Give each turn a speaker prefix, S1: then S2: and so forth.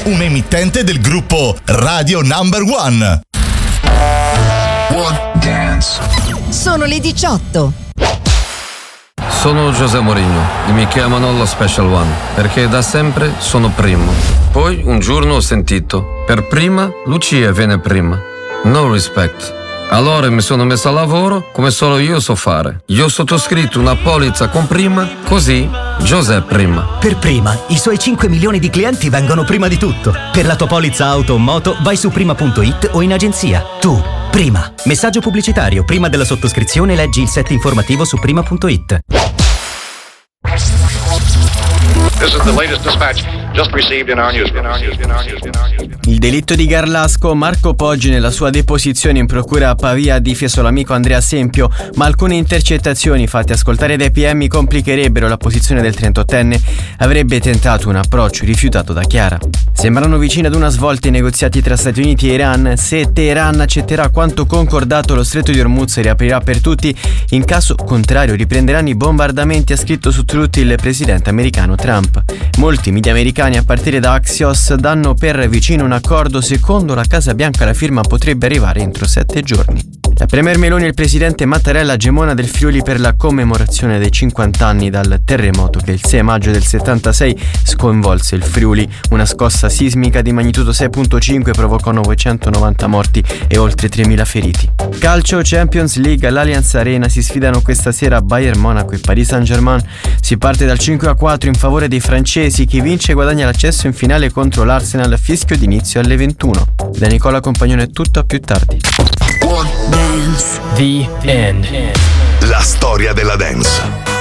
S1: un emittente del gruppo Radio Number One.
S2: Dance.
S3: Sono le 18.
S4: Sono José Mourinho e mi chiamano lo Special One perché da sempre sono primo. Poi un giorno ho sentito: per prima Lucia viene prima. No respect. Allora mi sono messo a lavoro come solo io so fare. Io ho sottoscritto una polizza con prima, così José prima.
S5: Per prima, i suoi 5 milioni di clienti vengono prima di tutto. Per la tua polizza auto o moto vai su prima.it o in agenzia. Tu, prima. Messaggio pubblicitario. Prima della sottoscrizione leggi il set informativo su prima.it.
S6: This is the latest dispatch just received in our newsroom.
S7: Il delitto di Garlasco, Marco Poggi nella sua deposizione in procura a Pavia ha difeso l'amico Andrea Sempio, ma alcune intercettazioni fatte ascoltare dai PM complicherebbero la posizione del 38enne. Avrebbe tentato un approccio rifiutato da Chiara. Sembrano vicini ad una svolta i negoziati tra Stati Uniti e Iran. Se Teheran accetterà quanto concordato, lo stretto di Hormuz riaprirà per tutti. In caso contrario riprenderanno i bombardamenti, ha scritto su Truth il presidente americano Trump. Molti media americani, a partire da Axios, danno per vicino un accordo. Secondo la Casa Bianca la firma potrebbe arrivare entro 7 giorni. La premier Meloni e il presidente Mattarella gemona del Friuli per la commemorazione dei 50 anni dal terremoto che il 6 maggio del 76 sconvolse il Friuli. Una scossa sismica di magnitudo 6.5 provocò 990 morti e oltre 3.000 feriti. Calcio, Champions League, all'Allianz Arena si sfidano questa sera Bayern Monaco e Paris Saint-Germain. Si parte dal 5-4 in favore dei francesi. Chi vince guadagna l'accesso in finale contro l'Arsenal, fischio d'inizio alle 21. Da Nicola Compagnone è tutto, a più tardi.
S2: Dance.
S7: The End.
S1: La storia della dance.